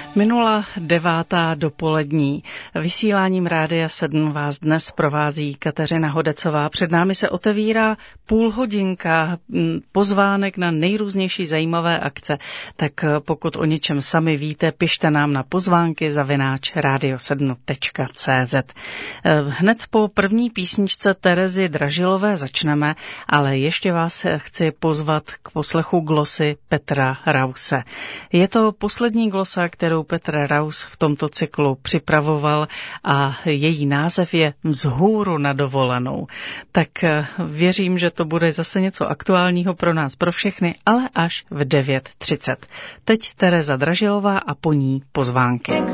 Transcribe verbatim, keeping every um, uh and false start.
Minula devátá dopolední. Vysíláním Rádia sedm vás dnes provází Kateřina Hodecová. Před námi se otevírá půlhodinka pozvánek na nejrůznější zajímavé akce. Tak pokud o něčem sami víte, pište nám na pozvánky zavináč radio sedm tečka cé zet. Hned po první písničce Terezy Dražilové začneme, ale ještě vás chci pozvat k poslechu glosy Petra Rause. Je to poslední glosa, kterou Petr Raus v tomto cyklu připravoval a její název je Vzhůru na dovolenou. Tak věřím, že to bude zase něco aktuálního pro nás, pro všechny, ale až v devět třicet. Teď Tereza Dražilová a po ní pozvánky.